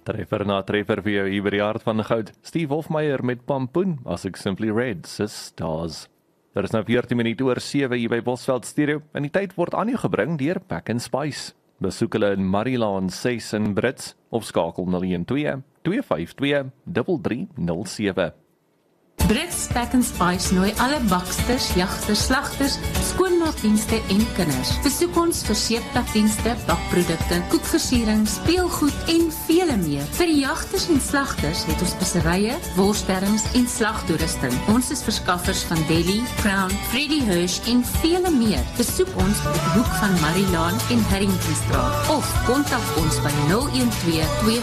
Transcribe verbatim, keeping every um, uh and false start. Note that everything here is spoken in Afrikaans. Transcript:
Treffer na treffer vir jou hier by die hart van goud. Steve Hofmeyer met Pampoen, as ek Simply Red se Stars. Daar is nou veertien minute oor sewe hier by Bosveld Stereo, en die tyd word aan jou gebring deur Pack and Spice. Besoek hulle in Marilaan ses in Brits, of skakel nul een twee, twee vyf twee, drie drie nul sewe. Brits Pack and Spice nooi alle baksters, jagters, slagters, skoonmaakdienste en kinders. Besoek ons vir seeptakdienste, bakprodukte, koekversiering, speelgoed en vele meer. Vir die jagters en slagters het ons visserye, worsterms en slagtoerusting. Ons is verskaffers van Deli, Crown, Freddy Hirsch en vele meer. Besoek ons op die hoek van Marilaan en Harringtonstraat of kontak ons by nul een twee, twee